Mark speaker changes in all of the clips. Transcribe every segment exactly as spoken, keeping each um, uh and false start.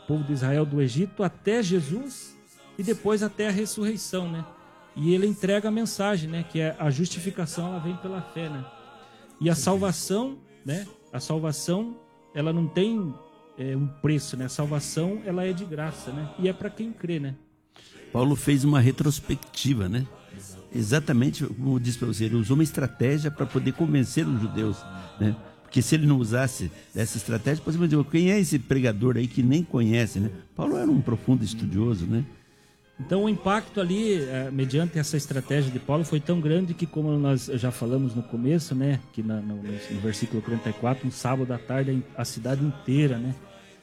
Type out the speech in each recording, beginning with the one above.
Speaker 1: povo de Israel do Egito até Jesus e depois até a ressurreição, né? E ele entrega a mensagem, né? Que é a justificação, ela vem pela fé, né? E a salvação, né? A salvação, ela não tem é, um preço, né? A salvação, ela é de graça, né? E é para quem crê, né?
Speaker 2: Paulo fez uma retrospectiva, né? Exatamente como eu disse para você, ele usou uma estratégia para poder convencer os judeus, né? Porque se ele não usasse dessa estratégia, você dizer, quem é esse pregador aí que nem conhece, né? Paulo era um profundo estudioso, né?
Speaker 1: Então o impacto ali, eh, mediante essa estratégia de Paulo, foi tão grande que, como nós já falamos no começo, né? Que na, no, no versículo quarenta e quatro, um sábado à tarde, a cidade inteira, né?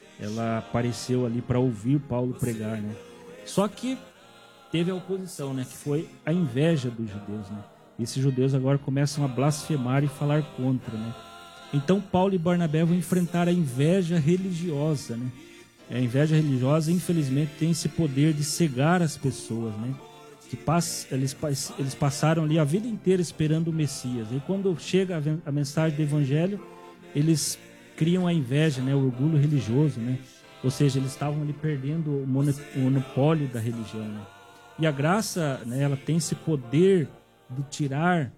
Speaker 1: Ela apareceu ali para ouvir Paulo pregar, né? Só que teve a oposição, né? Que foi a inveja dos judeus, né? Esses judeus agora começam a blasfemar e falar contra, né? Então Paulo e Barnabé vão enfrentar a inveja religiosa, né? A inveja religiosa, infelizmente, tem esse poder de cegar as pessoas, né? Que pass, eles, eles passaram ali a vida inteira esperando o Messias. E quando chega a, a mensagem do Evangelho, eles criam a inveja, né? O orgulho religioso, né? Ou seja, eles estavam ali perdendo o monopólio da religião, né? E a graça, né? Ela tem esse poder de tirar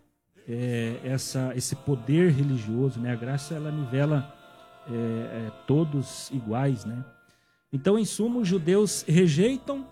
Speaker 1: é, essa, esse poder religioso, né? A graça, ela nivela é, é, todos iguais, né? Então, em suma, os judeus rejeitam,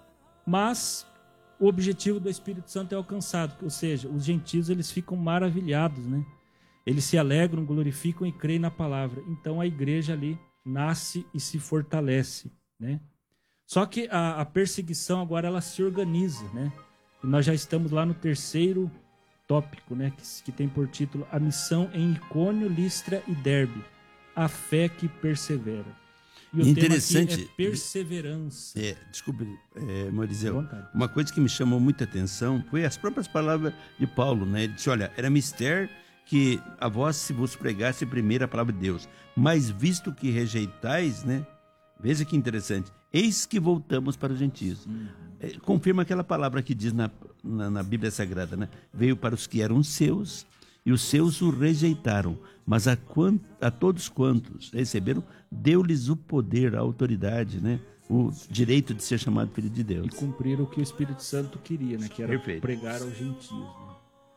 Speaker 1: mas o objetivo do Espírito Santo é alcançado. Ou seja, os gentios, eles ficam maravilhados, né? Eles se alegram, glorificam e creem na palavra. Então, a igreja ali nasce e se fortalece, né? Só que a, a perseguição agora, ela se organiza, né? E nós já estamos lá no terceiro tópico, né? Que, que tem por título A Missão em Icônio, Listra e Derbe. A fé que persevera. E o
Speaker 2: interessante
Speaker 1: tema aqui é perseverança.
Speaker 2: É, desculpe, é, Morisel, uma coisa que me chamou muita atenção foi as próprias palavras de Paulo, né? Ele disse, olha, era mister que a vós se vos pregasse primeiro a palavra de Deus, mas visto que rejeitais, né? Veja que interessante, eis que voltamos para os gentios. Uhum. É, confirma aquela palavra que diz na, na, na Bíblia Sagrada, né? Veio para os que eram seus e os seus o rejeitaram, mas a, quant, a todos quantos receberam, deu-lhes o poder, a autoridade, né? O direito de ser chamado filho de Deus.
Speaker 1: E cumprir o que o Espírito Santo queria, né? Que era
Speaker 2: Perfeito.
Speaker 1: Pregar aos gentios. Né?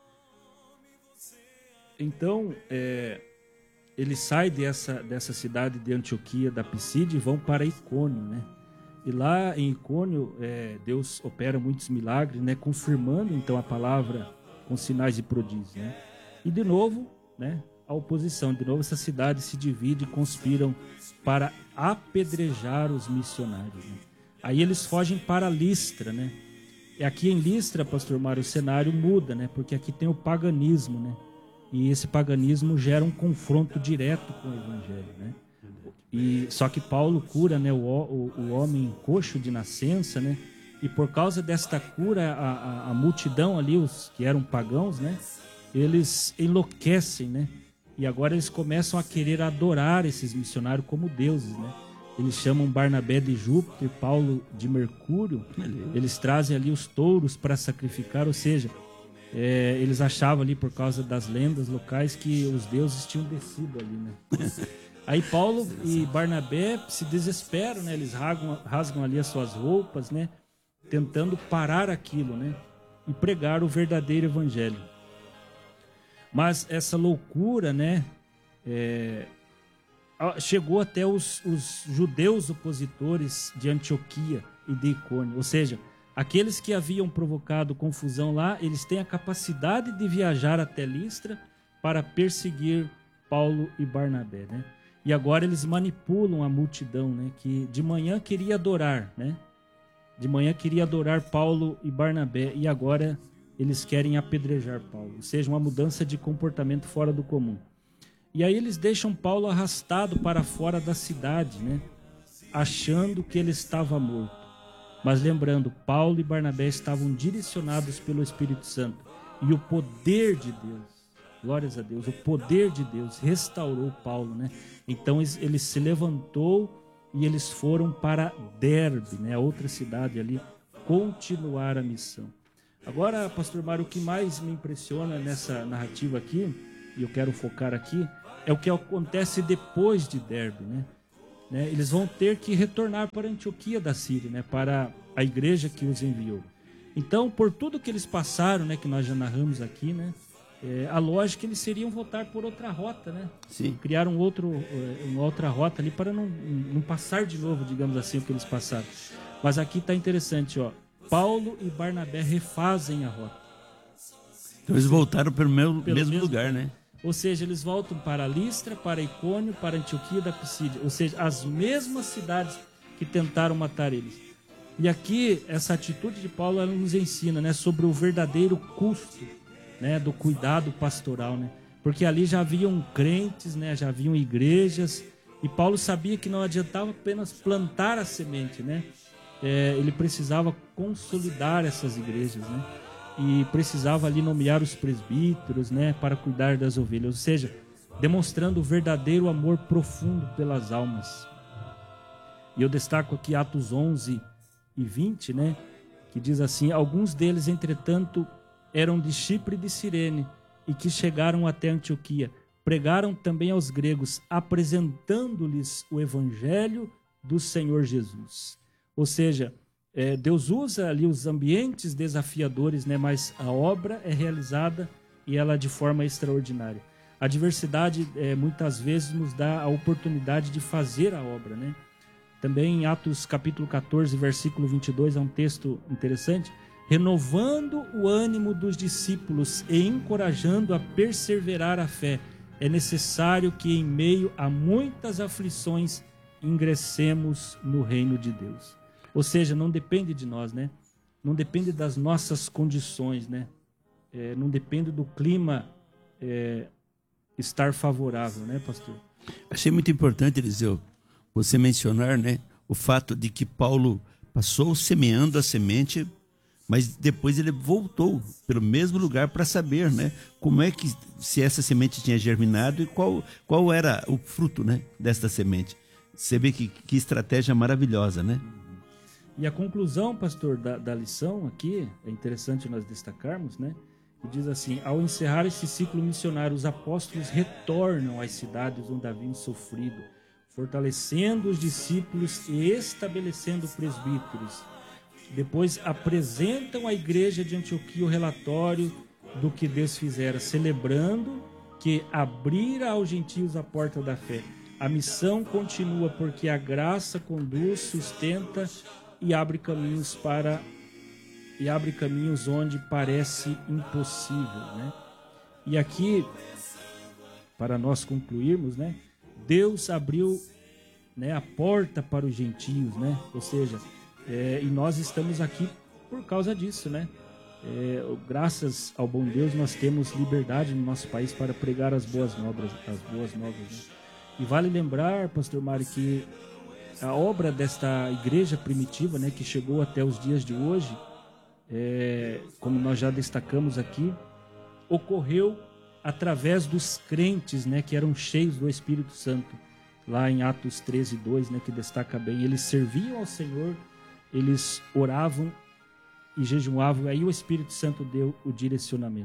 Speaker 1: Então, é, eles saem dessa, dessa cidade de Antioquia, da Pisídia, e vão para Icônio, né? E lá em Icônio, é, Deus opera muitos milagres, né? Confirmando, então, a palavra com sinais e prodígios, né? E, de novo, né? A oposição. De novo, essa cidade se divide e conspiram para apedrejar os missionários. Né? Aí eles fogem para Listra, né? E aqui em Listra, pastor Mário, o cenário muda, né? Porque aqui tem o paganismo, né? E esse paganismo gera um confronto direto com o evangelho, né? E, só que Paulo cura, né, o, o, o homem coxo de nascença, né? E por causa desta cura, a, a, a multidão ali, os que eram pagãos, né? Eles enlouquecem, né? E agora eles começam a querer adorar esses missionários como deuses, né? Eles chamam Barnabé de Júpiter, Paulo de Mercúrio. Eles trazem ali os touros para sacrificar, ou seja, é, eles achavam ali, por causa das lendas locais, que os deuses tinham descido ali, né? Aí Paulo e Barnabé se desesperam, né? Eles rasgam, rasgam ali as suas roupas, né? Tentando parar aquilo, né? E pregar o verdadeiro evangelho. Mas essa loucura, né? É, chegou até os, os judeus opositores de Antioquia e de Icônio. Ou seja, aqueles que haviam provocado confusão lá, eles têm a capacidade de viajar até Listra para perseguir Paulo e Barnabé, né? E agora eles manipulam a multidão, né? Que de manhã queria adorar, né? De manhã queria adorar Paulo e Barnabé, e agora eles querem apedrejar Paulo. Ou seja, uma mudança de comportamento fora do comum. E aí eles deixam Paulo arrastado para fora da cidade, né? Achando que ele estava morto. Mas lembrando, Paulo e Barnabé estavam direcionados pelo Espírito Santo. E o poder de Deus, glórias a Deus, o poder de Deus restaurou Paulo, né? Então ele se levantou e eles foram para Derbe, né? Outra cidade ali, continuar a missão. Agora, pastor Mário, o que mais me impressiona nessa narrativa aqui, e eu quero focar aqui, é o que acontece depois de Derbe, né? né, eles vão ter que retornar para Antioquia da Síria, né, para a igreja que os enviou. Então, por tudo que eles passaram, né, que nós já narramos aqui, né, é, a lógica, eles seriam voltar por outra rota, né?
Speaker 2: Sim.
Speaker 1: Criar um outro, uma outra rota ali para não, não passar de novo, digamos assim, o que eles passaram. Mas aqui está interessante, ó. Paulo e Barnabé refazem a rota.
Speaker 2: Então eles voltaram pelo mesmo,
Speaker 1: pelo
Speaker 2: mesmo
Speaker 1: mesmo
Speaker 2: lugar, né?
Speaker 1: Ou seja, eles voltam para Listra, para Icônio, para Antioquia da Pisídia. Ou seja, as mesmas cidades que tentaram matar eles. E aqui, essa atitude de Paulo, ela nos ensina, né, sobre o verdadeiro custo, né, do cuidado pastoral, né? Porque ali já haviam crentes, né, já haviam igrejas, e Paulo sabia que não adiantava apenas plantar a semente, né? É, ele precisava consolidar essas igrejas, né? E precisava ali nomear os presbíteros, né, para cuidar das ovelhas, ou seja, demonstrando o verdadeiro amor profundo pelas almas. E eu destaco aqui Atos onze e vinte, né, que diz assim: alguns deles, entretanto, eram de Chipre e de Cirene, e que chegaram até Antioquia. Pregaram também aos gregos, apresentando-lhes o evangelho do Senhor Jesus. Ou seja, é, Deus usa ali os ambientes desafiadores, né, mas a obra é realizada e ela de forma extraordinária. A diversidade é, muitas vezes nos dá a oportunidade de fazer a obra, né? Também em Atos capítulo quatorze, versículo vinte e dois, é um texto interessante. Renovando o ânimo dos discípulos e encorajando a perseverar a fé, é necessário que em meio a muitas aflições ingressemos no reino de Deus. Ou seja, não depende de nós, né? Não depende das nossas condições, né? É, não depende do clima é, estar favorável, né, pastor?
Speaker 2: Achei muito importante, Eliseu, você mencionar, né, o fato de que Paulo passou semeando a semente, mas depois ele voltou pelo mesmo lugar para saber, né, como é que, se essa semente tinha germinado e qual, qual era o fruto, né, desta semente. Você vê que, que estratégia maravilhosa, né?
Speaker 1: E a conclusão, pastor, da, da lição aqui, é interessante nós destacarmos, né, que diz assim: ao encerrar esse ciclo missionário, os apóstolos retornam às cidades onde haviam sofrido, fortalecendo os discípulos e estabelecendo presbíteros. Depois apresentam à igreja de Antioquia o relatório do que Deus fizera, celebrando que abrira aos gentios a porta da fé. A missão continua porque a graça conduz, sustenta e abre caminhos para e abre caminhos onde parece impossível, né? E aqui, para nós concluirmos, né, Deus abriu, né, a porta para os gentios, né? Ou seja, É, e nós estamos aqui por causa disso, né? É, graças ao bom Deus, nós temos liberdade no nosso país para pregar as boas novas, as boas novas, né? E vale lembrar, pastor Mário, que a obra desta igreja primitiva, né, que chegou até os dias de hoje, é, como nós já destacamos aqui, ocorreu através dos crentes, né, que eram cheios do Espírito Santo. Lá em Atos treze, dois, né, que destaca bem, eles serviam ao Senhor, eles oravam e jejuavam, aí o Espírito Santo deu o direcionamento.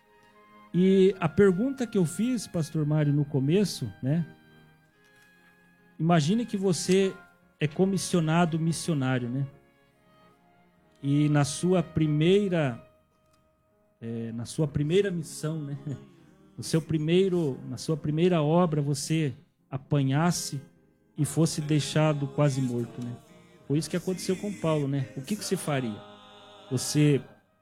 Speaker 1: E a pergunta que eu fiz, pastor Mário, no começo, né? Imagine que você é comissionado missionário, né? E na sua primeira, é, na sua primeira missão, né? No seu primeiro, na sua primeira obra, você apanhasse e fosse deixado quase morto, né? Foi isso que aconteceu com Paulo, né? O que, que você faria? Você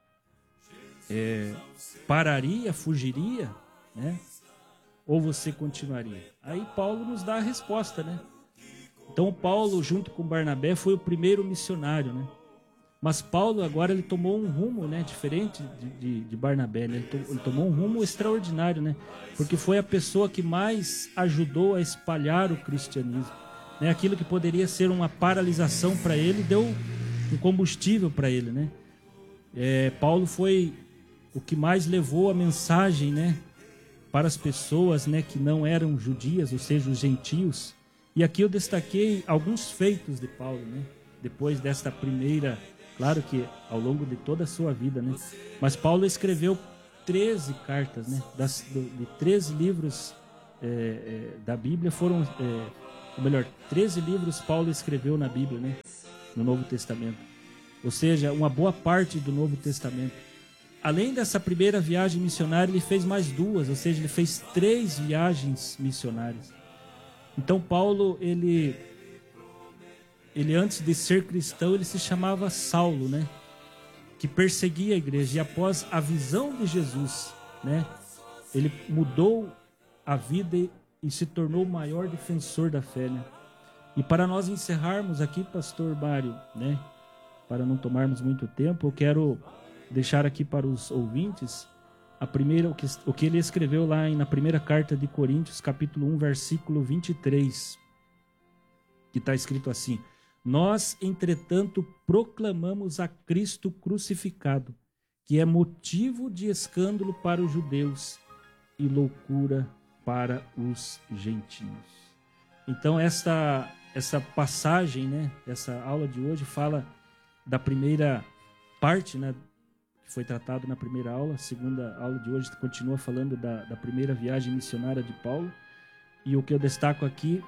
Speaker 1: é, pararia, fugiria, né? Ou você continuaria? Aí Paulo nos dá a resposta, né? Então Paulo, junto com Barnabé, foi o primeiro missionário, né? Mas Paulo agora ele tomou um rumo, né, diferente de, de, de Barnabé, né? Ele, to, ele tomou um rumo extraordinário, né? Porque foi a pessoa que mais ajudou a espalhar o cristianismo. Né, aquilo que poderia ser uma paralisação para ele, deu um combustível para ele, né? É, Paulo foi o que mais levou a mensagem, né, para as pessoas, né, que não eram judias, ou seja, os gentios. E aqui eu destaquei alguns feitos de Paulo, né? Depois desta primeira, claro que ao longo de toda a sua vida, né? Mas Paulo escreveu treze cartas, né? Das, do, de treze livros é, é, da Bíblia foram é, ou melhor, treze livros Paulo escreveu na Bíblia, né? No Novo Testamento. Ou seja, uma boa parte do Novo Testamento. Além dessa primeira viagem missionária, ele fez mais duas, ou seja, ele fez três viagens missionárias. Então Paulo, ele, ele antes de ser cristão, ele se chamava Saulo, né? Que perseguia a igreja. E após a visão de Jesus, né? Ele mudou a vida e, e se tornou o maior defensor da fé, né? E para nós encerrarmos aqui, pastor Mário, né? Para não tomarmos muito tempo, eu quero deixar aqui para os ouvintes a primeira, o, que, o que ele escreveu lá na primeira carta de Coríntios, capítulo um, versículo vinte e três, que está escrito assim: nós, entretanto, proclamamos a Cristo crucificado, que é motivo de escândalo para os judeus e loucura para os gentios. Então, essa, essa passagem, né, essa aula de hoje fala da primeira parte, né, que foi tratado na primeira aula. A segunda aula de hoje continua falando da, da primeira viagem missionária de Paulo. E o que eu destaco aqui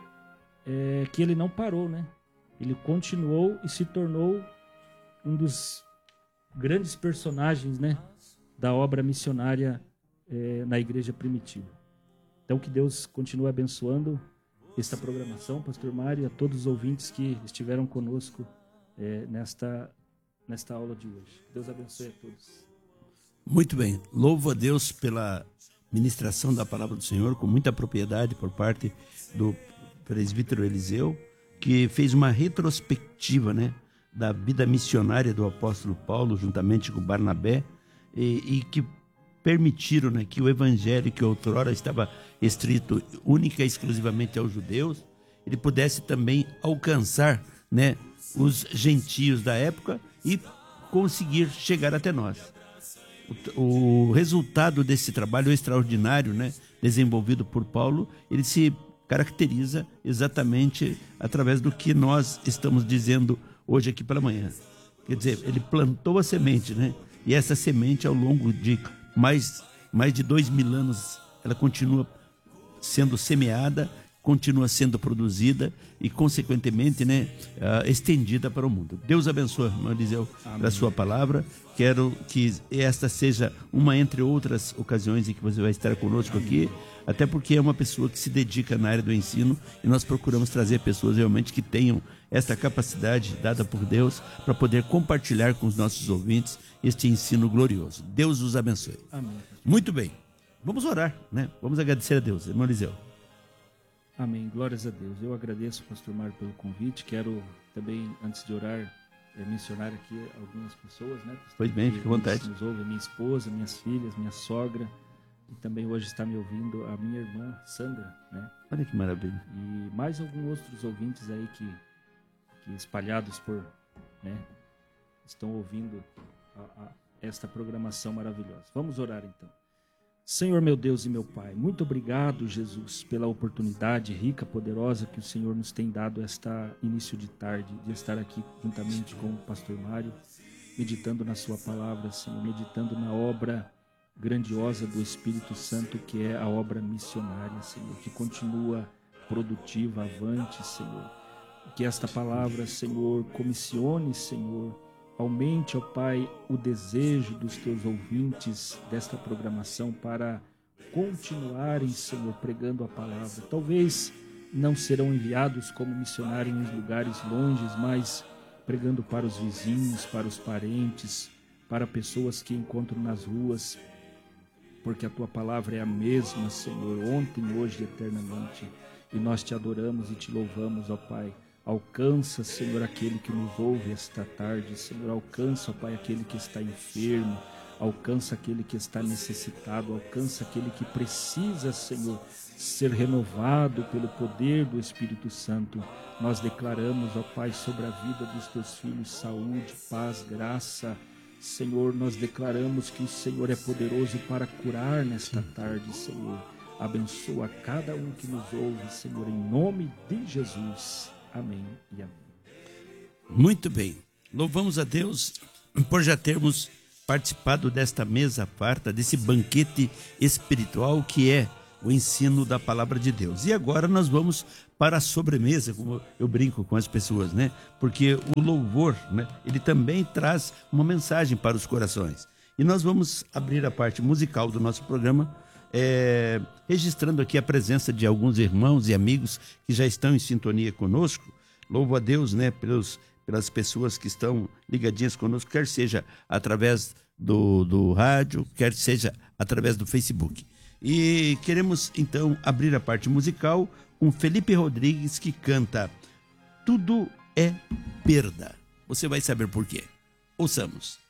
Speaker 1: é que ele não parou, né? Ele continuou e se tornou um dos grandes personagens, né, da obra missionária é, na igreja primitiva. Então, que Deus continue abençoando esta programação, pastor Mário, e a todos os ouvintes que estiveram conosco é, nesta, nesta aula de hoje. Deus abençoe a todos.
Speaker 2: Muito bem. Louvo a Deus pela ministração da palavra do Senhor, com muita propriedade por parte do presbítero Eliseu, que fez uma retrospectiva, né, da vida missionária do apóstolo Paulo, juntamente com Barnabé, e, e que permitiram, né, que o evangelho, que outrora estava restrito única e exclusivamente aos judeus, ele pudesse também alcançar, né, os gentios da época e conseguir chegar até nós. O, o resultado desse trabalho extraordinário, né, desenvolvido por Paulo, ele se caracteriza exatamente através do que nós estamos dizendo hoje aqui pela manhã. Quer dizer, ele plantou a semente, né? E essa semente, ao longo de mais, mais de dois mil anos, ela continua sendo semeada, continua sendo produzida e, consequentemente, né, uh, estendida para o mundo. Deus abençoe, irmão Eliseu, pela sua palavra. Quero que esta seja uma entre outras ocasiões em que você vai estar conosco aqui, até porque é uma pessoa que se dedica na área do ensino e nós procuramos trazer pessoas realmente que tenham esta capacidade dada por Deus para poder compartilhar com os nossos ouvintes este ensino glorioso. Deus os abençoe.
Speaker 1: Amém.
Speaker 2: Muito bem. Vamos orar, né? Vamos agradecer a Deus. Irmão Eliseu.
Speaker 1: Amém. Glórias a Deus. Eu agradeço, pastor Mário, pelo convite. Quero também, antes de orar, é, mencionar aqui algumas pessoas, né?
Speaker 2: Pois bem, fique à vontade.
Speaker 1: Nos ouve, minha esposa, minhas filhas, minha sogra, e também hoje está me ouvindo a minha irmã Sandra, né?
Speaker 2: Olha que maravilha.
Speaker 1: E mais alguns outros ouvintes aí que, que espalhados por, né, estão ouvindo a, a, esta programação maravilhosa. Vamos orar então. Senhor meu Deus e meu Pai, muito obrigado, Jesus, pela oportunidade rica, poderosa que o Senhor nos tem dado esta início de tarde, de estar aqui juntamente com o pastor Mário, meditando na sua palavra, Senhor, meditando na obra grandiosa do Espírito Santo, que é a obra missionária, Senhor, que continua produtiva, avante, Senhor. Que esta palavra, Senhor, comissione, Senhor, aumente, ó Pai, o desejo dos teus ouvintes desta programação para continuarem, Senhor, pregando a palavra. Talvez não serão enviados como missionários em lugares longes, mas pregando para os vizinhos, para os parentes, para pessoas que encontram nas ruas, porque a tua palavra é a mesma, Senhor, ontem, hoje e eternamente. E nós te adoramos e te louvamos, ó Pai. Alcança, Senhor, aquele que nos ouve esta tarde, Senhor. Alcança, ó Pai, aquele que está enfermo. Alcança aquele que está necessitado. Alcança aquele que precisa, Senhor, ser renovado pelo poder do Espírito Santo. Nós declaramos, ó Pai, sobre a vida dos teus filhos saúde, paz, graça. Senhor, nós declaramos que o Senhor é poderoso para curar nesta tarde, Senhor. Abençoa cada um que nos ouve, Senhor, em nome de Jesus. Amém e amém.
Speaker 2: Muito bem. Louvamos a Deus por já termos participado desta mesa farta, desse banquete espiritual que é o ensino da palavra de Deus. E agora nós vamos para a sobremesa, como eu brinco com as pessoas, né? Porque o louvor, né, ele também traz uma mensagem para os corações. E nós vamos abrir a parte musical do nosso programa, é, registrando aqui a presença de alguns irmãos e amigos que já estão em sintonia conosco. Louvo a Deus, né, pelos, pelas pessoas que estão ligadinhas conosco, quer seja através do, do rádio, quer seja através do Facebook. E queremos, então, abrir a parte musical com Felipe Rodrigues, que canta Tudo é Perda. Você vai saber por quê. Ouçamos.